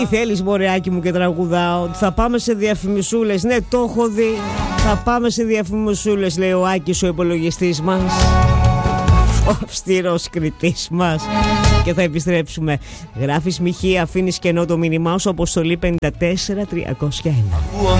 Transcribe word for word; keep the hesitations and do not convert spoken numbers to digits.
Τι θέλεις μωρεάκι μου και τραγουδάω. Θα πάμε σε διαφημισούλες. Ναι, το έχω δει. Θα πάμε σε διαφημισούλες, λέει ο Άκης, ο υπολογιστής μας, ο αυστηρός κριτής μας. Και θα επιστρέψουμε. Γράφεις Μιχή, αφήνεις κενό το μήνυμά σου, αποστολή πέντε τέσσερα τρία μηδέν ένα.